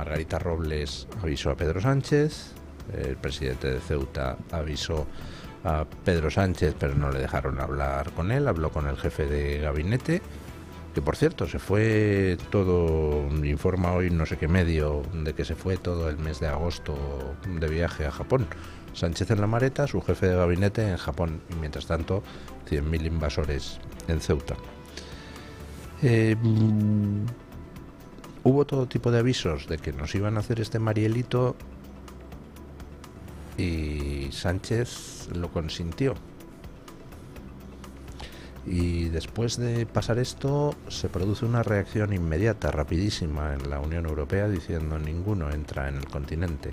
Margarita Robles avisó a Pedro Sánchez, el presidente de Ceuta avisó a Pedro Sánchez, pero no le dejaron hablar con él, habló con el jefe de gabinete, que por cierto se fue todo, informa hoy no sé qué medio, de que se fue todo el mes de agosto de viaje a Japón. Sánchez en la maleta, su jefe de gabinete en Japón, y mientras tanto 100.000 invasores en Ceuta. Hubo todo tipo de avisos de que nos iban a hacer este Marielito y Sánchez lo consintió. Y después de pasar esto se produce una reacción inmediata, rapidísima en la Unión Europea, diciendo ninguno entra en el continente.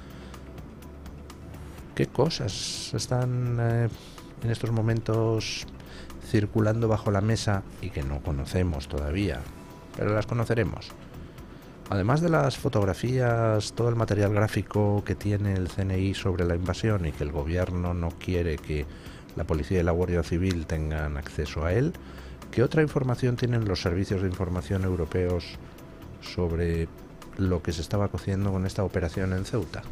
¿Qué cosas están en estos momentos circulando bajo la mesa y que no conocemos todavía, pero las conoceremos? Además de las fotografías, todo el material gráfico que tiene el CNI sobre la invasión y que el gobierno no quiere que la policía y la Guardia Civil tengan acceso a él, ¿qué otra información tienen los servicios de información europeos sobre lo que se estaba cociendo con esta operación en Ceuta?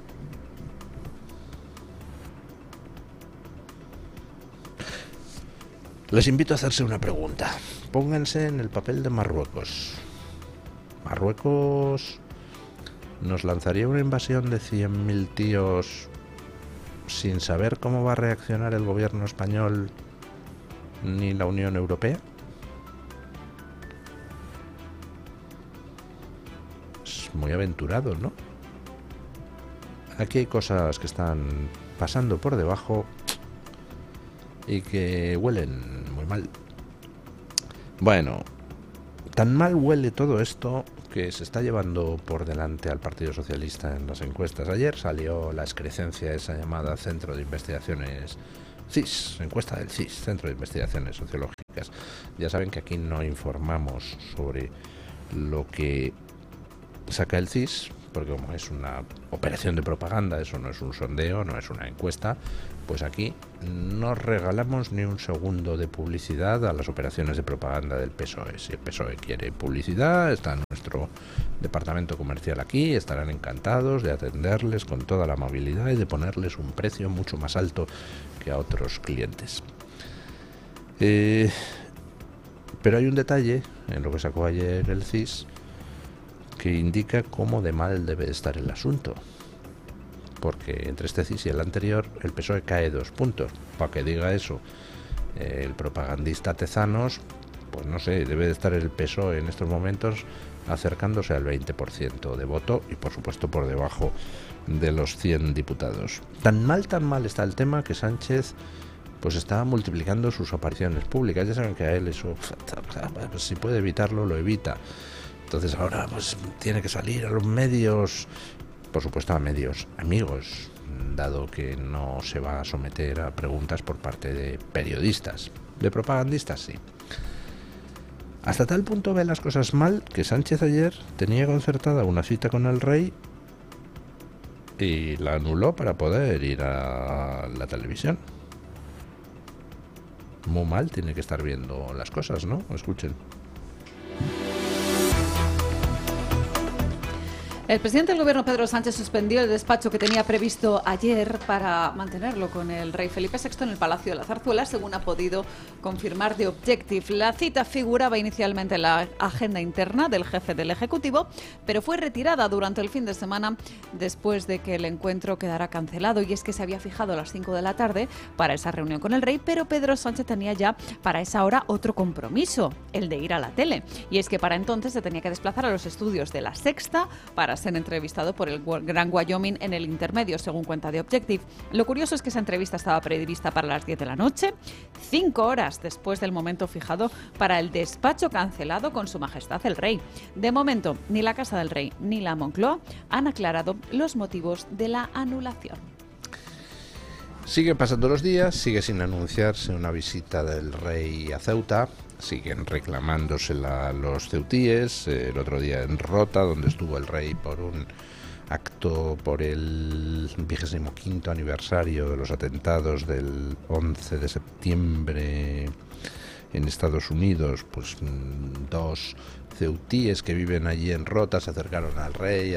Les invito a hacerse una pregunta. Pónganse en el papel de Marruecos. Marruecos nos lanzaría una invasión de 100.000 tíos sin saber cómo va a reaccionar el gobierno español ni la Unión Europea. Es muy aventurado, ¿no? Aquí hay cosas que están pasando por debajo y que huelen muy mal. Bueno, tan mal huele todo esto que se está llevando por delante al Partido Socialista en las encuestas. Ayer salió la excrescencia esa llamada Centro de Investigaciones CIS, encuesta del CIS, Centro de Investigaciones Sociológicas. Ya saben que aquí no informamos sobre lo que saca el CIS, porque como es una operación de propaganda, eso no es un sondeo, no es una encuesta, pues aquí no regalamos ni un segundo de publicidad a las operaciones de propaganda del PSOE. Si el PSOE quiere publicidad, está nuestro departamento comercial aquí, estarán encantados de atenderles con toda la amabilidad y de ponerles un precio mucho más alto que a otros clientes. Pero hay un detalle en lo que sacó ayer el CIS que indica cómo de mal debe estar el asunto, porque entre este CIS y el anterior el PSOE cae 2 puntos. Para que diga eso el propagandista Tezanos, pues no sé, debe de estar el PSOE en estos momentos acercándose al 20% de voto y por supuesto por debajo de los 100 diputados. Tan mal está el tema que Sánchez pues está multiplicando sus apariciones públicas. Ya saben que a él eso, pues, si puede evitarlo, lo evita. Entonces ahora pues tiene que salir a los medios, por supuesto a medios amigos, dado que no se va a someter a preguntas por parte de periodistas. De propagandistas sí. Hasta tal punto ve las cosas mal que Sánchez ayer tenía concertada una cita con el rey y la anuló para poder ir a la televisión. Muy mal tiene que estar viendo las cosas, ¿no? Escuchen. El presidente del gobierno, Pedro Sánchez, suspendió el despacho que tenía previsto ayer para mantenerlo con el rey Felipe VI en el Palacio de la Zarzuela, según ha podido confirmar The Objective. La cita figuraba inicialmente en la agenda interna del jefe del Ejecutivo, pero fue retirada durante el fin de semana después de que el encuentro quedara cancelado. Y es que se había fijado a las 5 de la tarde para esa reunión con el rey, pero Pedro Sánchez tenía ya para esa hora otro compromiso, el de ir a la tele. Y es que para entonces se tenía que desplazar a los estudios de La Sexta para ser entrevistado por el Gran Wyoming en el intermedio, según cuenta The Objective. Lo curioso es que esa entrevista estaba prevista para las 10 de la noche, 5 horas después del momento fijado para el despacho cancelado con Su Majestad el Rey. De momento, ni la Casa del Rey ni la Moncloa han aclarado los motivos de la anulación. Siguen pasando los días, sigue sin anunciarse una visita del rey a Ceuta, siguen reclamándosela los ceutíes. El otro día en Rota, donde estuvo el rey por un acto por el 25º aniversario de los atentados del 11 de septiembre en Estados Unidos, pues 2 ceutíes que viven allí en Rota se acercaron al rey